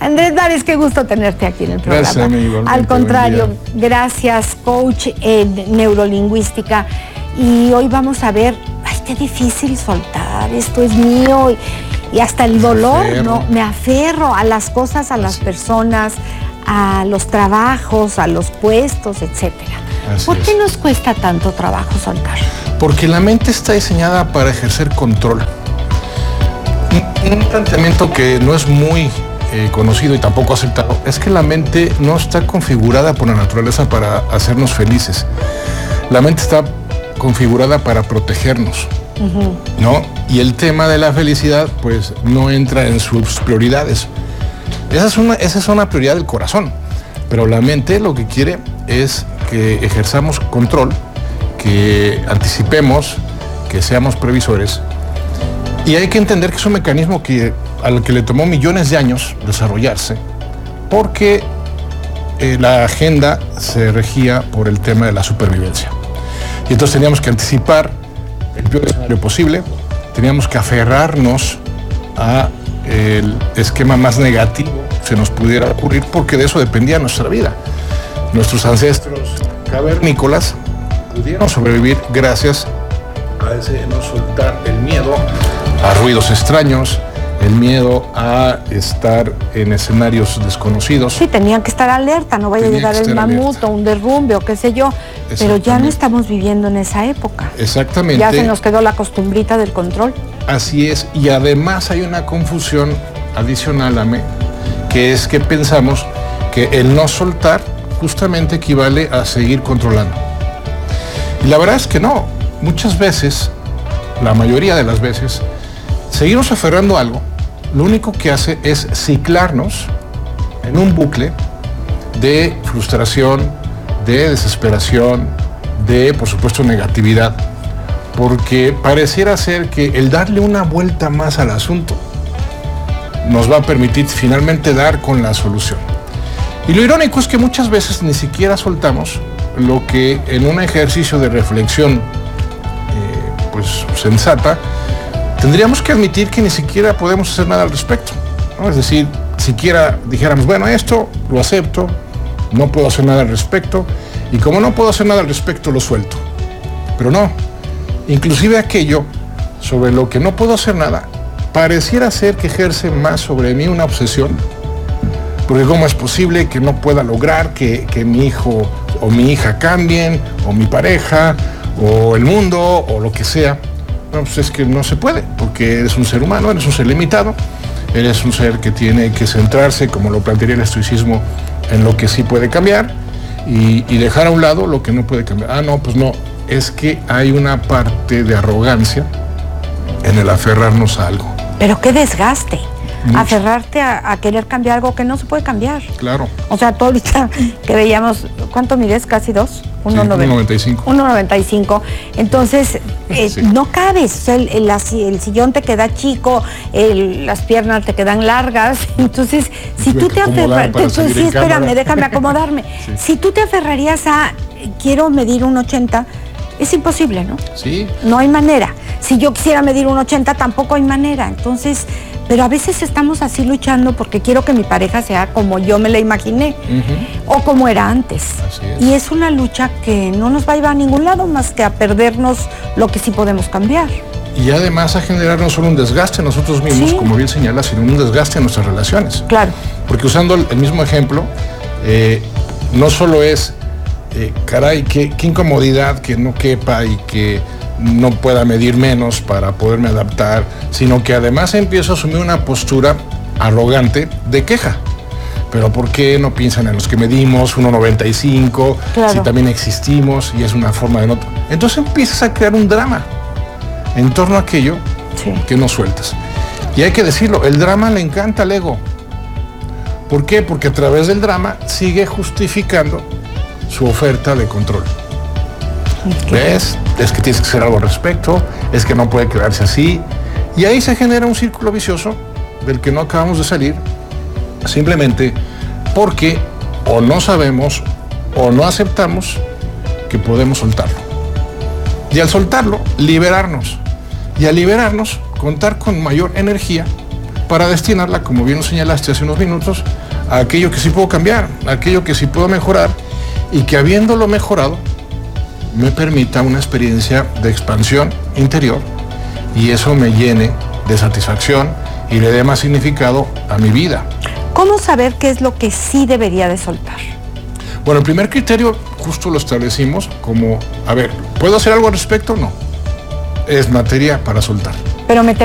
Andrés Vares, qué gusto tenerte aquí en el programa. Gracias, amigo. Al contrario, gracias, coach en neurolingüística. Y hoy vamos a ver, ay, qué difícil soltar, esto es mío. Y hasta el dolor, ¿no? Me aferro a las cosas, a las personas, a los trabajos, a los puestos, etcétera. ¿Por qué nos cuesta tanto trabajo soltar? Porque la mente está diseñada para ejercer control. Un planteamiento que no es muy conocido y tampoco aceptado es que la mente no está configurada por la naturaleza para hacernos felices. La mente está configurada para protegernos, ¿no? Y el tema de la felicidad, pues, no entra en sus prioridades. Esa es una prioridad del corazón, pero la mente lo que quiere es que ejerzamos control, que anticipemos, que seamos previsores. Y hay que entender que es un mecanismo al que le tomó millones de años desarrollarse, porque la agenda se regía por el tema de la supervivencia. Y entonces teníamos que anticipar el peor escenario posible, teníamos que aferrarnos al esquema más negativo que se nos pudiera ocurrir, porque de eso dependía nuestra vida. Nuestros ancestros cavernícolas pudieron sobrevivir gracias a ese no soltar el miedo a ruidos extraños, el miedo a estar en escenarios desconocidos. Sí, tenían que estar alerta, no vaya a llegar el mamut o un derrumbe o qué sé yo, pero ya no estamos viviendo en esa época. Exactamente. Ya se nos quedó la costumbrita del control. Así es, y además hay una confusión adicional, que es que pensamos que el no soltar justamente equivale a seguir controlando. Y la verdad es que no. Muchas veces, la mayoría de las veces, seguirnos aferrando a algo, lo único que hace es ciclarnos en un bucle de frustración, de desesperación, de, por supuesto, negatividad, porque pareciera ser que el darle una vuelta más al asunto nos va a permitir finalmente dar con la solución. Y lo irónico es que muchas veces ni siquiera soltamos lo que en un ejercicio de reflexión pues sensata tendríamos que admitir que ni siquiera podemos hacer nada al respecto, ¿no? Es decir, siquiera dijéramos, bueno, esto lo acepto, no puedo hacer nada al respecto, y como no puedo hacer nada al respecto, lo suelto. Pero no, inclusive aquello sobre lo que no puedo hacer nada, pareciera ser que ejerce más sobre mí una obsesión, porque cómo es posible que no pueda lograr que mi hijo o mi hija cambien, o mi pareja, o el mundo, o lo que sea. Bueno, pues es que no se puede, porque eres un ser humano, eres un ser limitado, eres un ser que tiene que centrarse, como lo plantearía el estoicismo, en lo que sí puede cambiar y dejar a un lado lo que no puede cambiar. No, pues no, es que hay una parte de arrogancia en el aferrarnos a algo. Pero qué desgaste. Mucho. Aferrarte a querer cambiar algo que no se puede cambiar. Claro. O sea, tú ahorita que veíamos, ¿cuánto mides? ¿Casi 2? 1.95. 1.95. Entonces, sí, no cabes. O sea, el sillón te queda chico, las piernas te quedan largas. Entonces, si tú te aferras... Sí, espérame, déjame acomodarme. Sí. Si tú te aferrarías a, quiero medir 1.80, es imposible, ¿no? Sí. No hay manera. Si yo quisiera medir 1.80, tampoco hay manera. Entonces... Pero a veces estamos así luchando porque quiero que mi pareja sea como yo me la imaginé, o como era antes. Así es. Y es una lucha que no nos va a llevar a ningún lado más que a perdernos lo que sí podemos cambiar. Y además a generar no solo un desgaste en nosotros mismos, sí, como bien señala, sino un desgaste en nuestras relaciones. Claro. Porque usando el mismo ejemplo, no solo es, caray, qué incomodidad que no quepa y que no pueda medir menos para poderme adaptar, sino que además empiezo a asumir una postura arrogante de queja. Pero ¿por qué no piensan en los que medimos 1.95? Claro. Si también existimos y es una forma de no... Entonces empiezas a crear un drama en torno a aquello, sí, que no sueltas. Y hay que decirlo, el drama le encanta al ego. ¿Por qué? Porque a través del drama sigue justificando su oferta de control. Okay. ¿Ves? Es que tienes que hacer algo al respecto, es que no puede quedarse así. Y ahí se genera un círculo vicioso del que no acabamos de salir, simplemente porque o no sabemos o no aceptamos que podemos soltarlo. Y al soltarlo, liberarnos. Y al liberarnos, contar con mayor energía para destinarla, como bien lo señalaste hace unos minutos, a aquello que sí puedo cambiar, a aquello que sí puedo mejorar, y que habiéndolo mejorado, me permita una experiencia de expansión interior, y eso me llene de satisfacción y le dé más significado a mi vida. ¿Cómo saber qué es lo que sí debería de soltar? Bueno, el primer criterio justo lo establecimos como, a ver, ¿puedo hacer algo al respecto? No. Es materia para soltar. Pero me